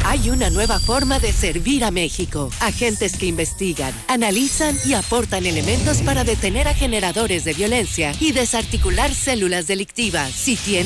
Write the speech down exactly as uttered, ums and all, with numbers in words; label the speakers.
Speaker 1: Hay una nueva forma de servir a México. Agentes que investigan, analizan y aportan elementos para detener a generadores de violencia y desarticular células delictivas. Si tienes